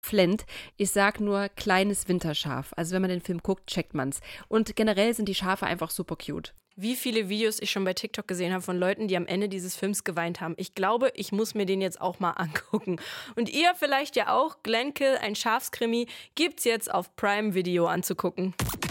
Flint. Ich sag nur kleines Winterschaf. Also wenn man den Film guckt, checkt man's. Und generell sind die Schafe einfach super cute. Wie viele Videos ich schon bei TikTok gesehen habe von Leuten, die am Ende dieses Films geweint haben. Ich glaube, ich muss mir den jetzt auch mal angucken. Und ihr vielleicht ja auch. Glennkill, ein Schafskrimi, gibt's jetzt auf Prime Video anzugucken.